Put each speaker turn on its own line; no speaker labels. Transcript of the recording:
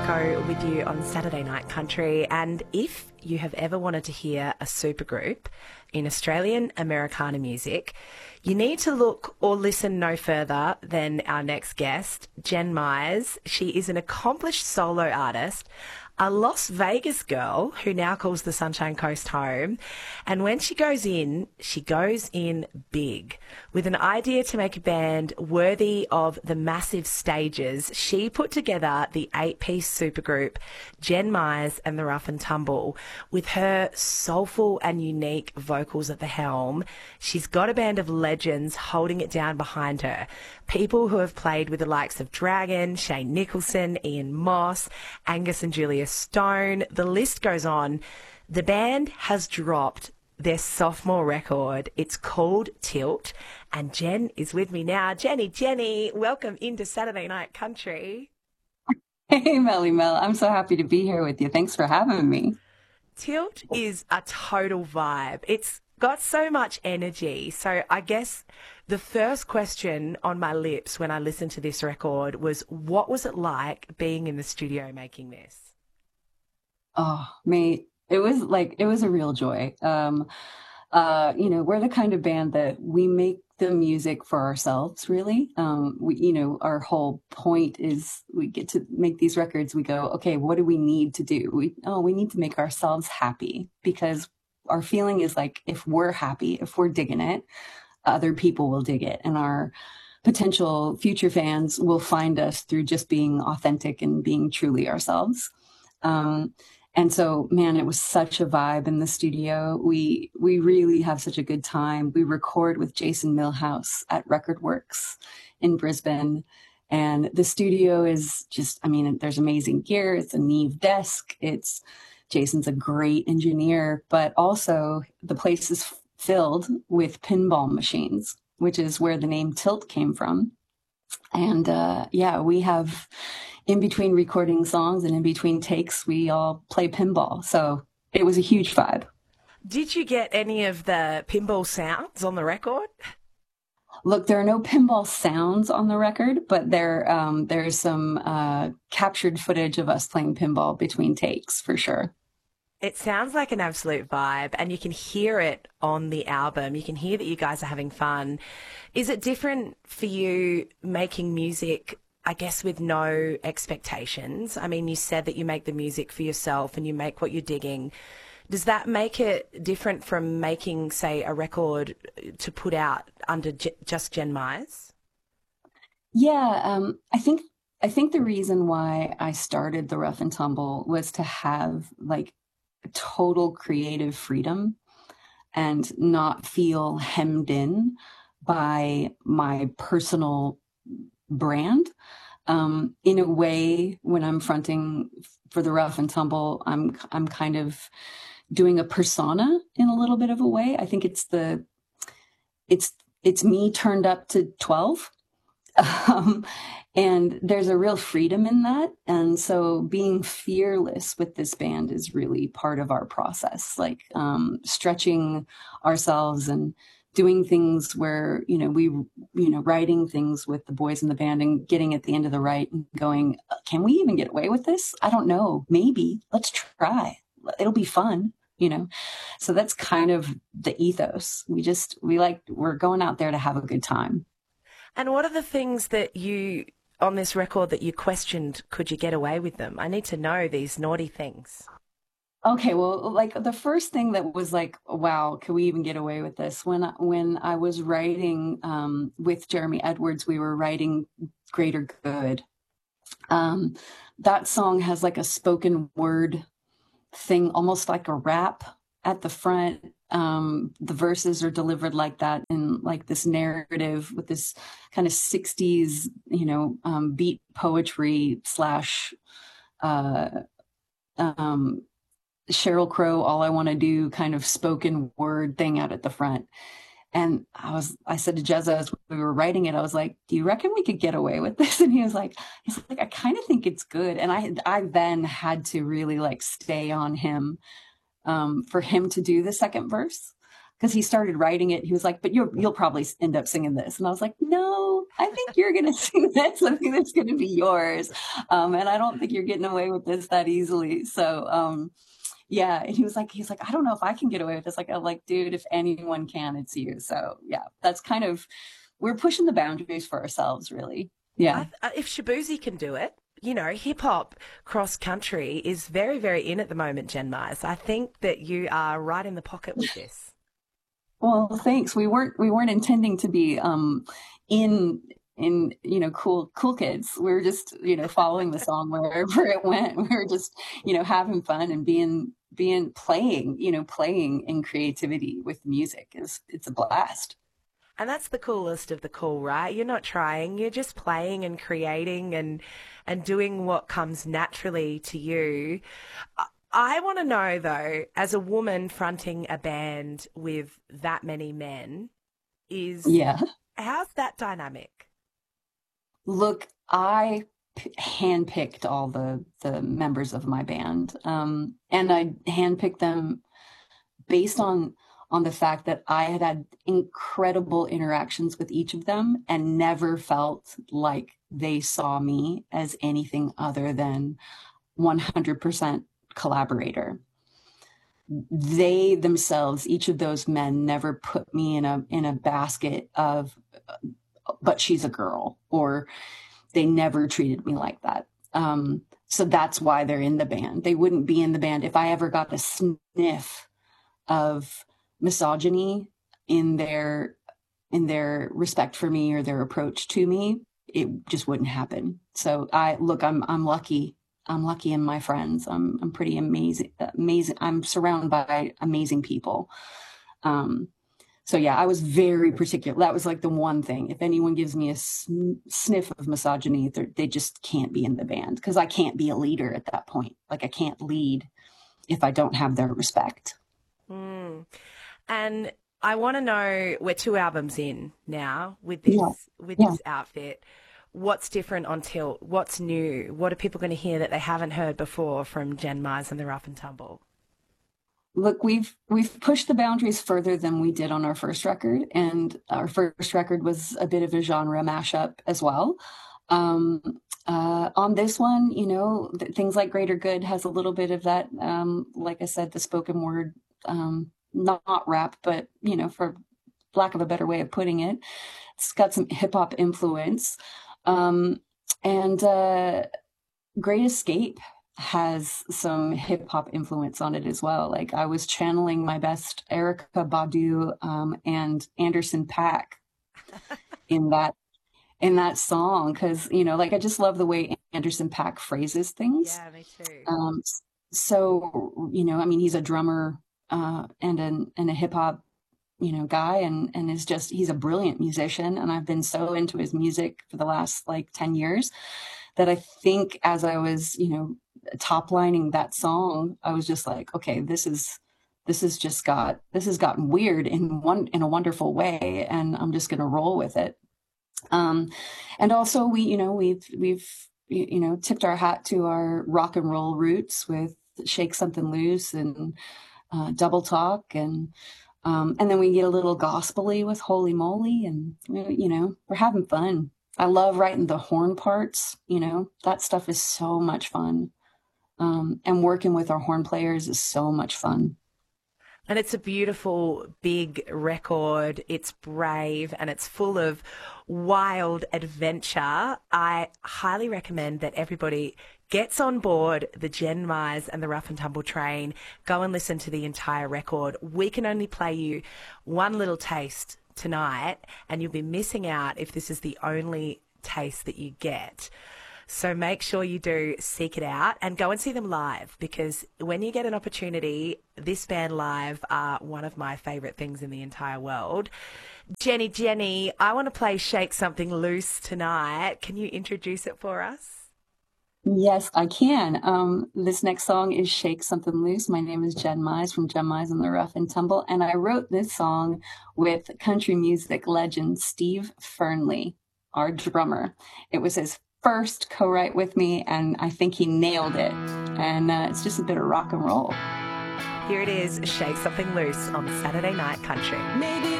Coco with you on Saturday Night Country. And if you have ever wanted to hear a supergroup in Australian Americana music, you need to look or listen no further than our next guest, Jen Myers. She is an accomplished solo artist, a Las Vegas girl who now calls the Sunshine Coast home. And when she goes in big. With an idea to make a band worthy of the massive stages, she put together the 8-piece supergroup, Jen Myers and the Rough and Tumble. With her soulful and unique vocals at the helm, she's got a band of legends holding it down behind her. People who have played with the likes of Dragon, Shane Nicholson, Ian Moss, Angus and Julia Stone. The list goes on. The band has dropped their sophomore record. It's called Tilt, and Jen is with me now. Jenny, welcome into Saturday Night Country.
Hey, Melly Mel. I'm so happy to be here with you. Thanks for having me.
Tilt is a total vibe. It's got so much energy. So I guess the first question on my lips when I listened to this record was, what was it like being in the studio making this?
Oh, mate, it was a real joy. We're the kind of band that we make the music for ourselves, really. Our whole point is we get to make these records. We go, okay, what do we need to do? We need to make ourselves happy, because our feeling is like, if we're happy, if we're digging it, other people will dig it. And our potential future fans will find us through just being authentic and being truly ourselves. And so, man, it was such a vibe in the studio. We really have such a good time. We record with Jason Millhouse at Record Works in Brisbane. And the studio is just, there's amazing gear. It's a Neve desk. Jason's a great engineer, but also the place is filled with pinball machines, which is where the name Tilt came from. And we have, in between recording songs and in between takes, we all play pinball. So it was a huge vibe.
Did you get any of the pinball sounds on the record?
Look, there are no pinball sounds on the record, but there's some captured footage of us playing pinball between takes, for sure.
It sounds like an absolute vibe, and you can hear it on the album. You can hear that you guys are having fun. Is it different for you making music, I guess, with no expectations? I mean, you said that you make the music for yourself and you make what you're digging. Does that make it different from making, say, a record to put out under just Jen Myers?
Yeah, I think the reason why I started the Rough and Tumble was to have total creative freedom and not feel hemmed in by my personal brand. In a way, when I'm fronting for the Rough and Tumble, I'm kind of doing a persona in a little bit of a way. I think it's me turned up to 12. And there's a real freedom in that. And so being fearless with this band is really part of our process, stretching ourselves and doing things where, writing things with the boys in the band and getting at the end of the write and going, can we even get away with this? I don't know. Maybe. Let's try. It'll be fun. So that's kind of the ethos. We're going out there to have a good time.
And what are the things that you, on this record, that you questioned, could you get away with them? I need to know these naughty things.
Okay, well, the first thing that was wow, can we even get away with this? When I was writing with Jeremy Edwards, we were writing Greater Good. That song has a spoken word thing, almost like a rap at the front. The verses are delivered like that in this narrative with this kind of 60s, beat poetry / Sheryl Crow, All I Want to Do kind of spoken word thing out at the front. And I said to Jezza as we were writing it, I was like, do you reckon we could get away with this? And he's like, I kind of think it's good. And I then had to really stay on him for him to do the second verse, because he started writing it. He was like, but you'll probably end up singing this. And I was like, no, I think you're going to sing this. I think that's going to be yours. And I don't think you're getting away with this that easily. So, yeah. And he's like, I don't know if I can get away with this. Like, I'm like, dude, if anyone can, it's you. So yeah, that's kind of, we're pushing the boundaries for ourselves, really. Yeah.
If Shaboozey can do it, you know, hip hop cross country is very, very in at the moment, Jen Mize. I think that you are right in the pocket with this.
Well, thanks. We weren't intending to be in cool kids. We were just following the song wherever it went. We were just having fun and playing in creativity with music. It's a blast.
And that's the coolest of the cool, right? You're not trying, you're just playing and creating and doing what comes naturally to you. I want to know though, as a woman fronting a band with that many men,
Yeah.
how's that dynamic?
Look, I handpicked all the members of my band, and I handpicked them based on the fact that I had incredible interactions with each of them and never felt like they saw me as anything other than 100% collaborator. They themselves, each of those men, never put me in a basket of, but she's a girl, or they never treated me like that. So that's why they're in the band. They wouldn't be in the band if I ever got a sniff of misogyny in their respect for me or their approach to me. It just wouldn't happen. So I'm lucky. I'm lucky in my friends. I'm pretty amazing. I'm surrounded by amazing people. So yeah, I was very particular. That was like the one thing. If anyone gives me a sniff of misogyny, they just can't be in the band, because I can't be a leader at that point. Like, I can't lead if I don't have their respect.
Mm. And I want to know, we're 2 albums in now with this this outfit. What's different on Tilt? What's new? What are people going to hear that they haven't heard before from Jen Mize and the Rough and Tumble?
Look, we've pushed the boundaries further than we did on our first record, and our first record was a bit of a genre mashup as well. On this one, things like Greater Good has a little bit of that, like I said, the spoken word, not rap, but for lack of a better way of putting it, it's got some hip hop influence. And Great Escape has some hip hop influence on it as well. Like, I was channeling my best Erykah Badu and Anderson .Paak in that song, because I just love the way Anderson .Paak phrases things.
Yeah, me too.
So I mean, he's a drummer and a hip hop guy, and he's a brilliant musician, and I've been so into his music for the last like 10 years that I think as I was top lining that song, I was just like, okay, this has gotten weird in a wonderful way, and I'm just going to roll with it. And also we've tipped our hat to our rock and roll roots with Shake Something Loose and Double Talk, and then we get a little gospel-y with Holy Moly, and we're having fun. I love writing the horn parts. That stuff is so much fun. And working with our horn players is so much fun.
And it's a beautiful, big record. It's brave and it's full of wild adventure. I highly recommend that everybody gets on board the Jen Mize and the Rough and Tumble train. Go and listen to the entire record. We can only play you one little taste tonight, and you'll be missing out if this is the only taste that you get. So make sure you do seek it out and go and see them live, because when you get an opportunity, this band live are one of my favourite things in the entire world. Jenny, I want to play Shake Something Loose tonight. Can you introduce it for us?
Yes, I can. This next song is Shake Something Loose. My name is Jen Mize from Jen Mize and the Rough and Tumble, and I wrote this song with country music legend Steve Fernley, our drummer. It was his first co-write with me, and I think he nailed it. And it's just a bit of rock and roll.
Here it is, Shake Something Loose on Saturday Night Country.
Maybe